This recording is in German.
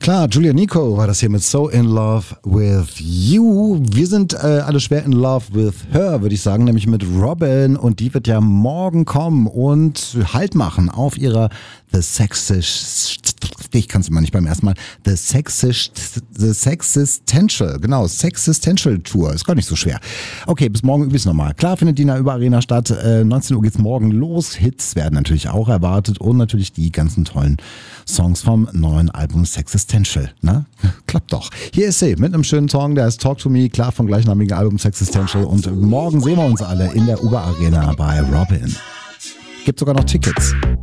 Klar, Julia Nico war das hier mit So in Love with You. Wir sind alle schwer in Love with her, würde ich sagen, nämlich mit Robin. Und die wird ja morgen kommen und Halt machen auf ihrer The Sexist, ich kann es immer nicht beim ersten Mal, The Sexistential, genau, Sexistential Tour, ist gar nicht so schwer. Okay, bis morgen übe ich es nochmal. Klar findet die in der Über-Arena statt, 19 Uhr geht's morgen los, Hits werden natürlich auch erwartet und natürlich die ganzen tollen Songs vom neuen Album Sexistential, ne? Klappt doch. Hier ist sie mit einem schönen Song, der heißt Talk to Me, klar vom gleichnamigen Album Sexistential und morgen sehen wir uns alle in der Über-Arena bei Robin. Gibt sogar noch Tickets.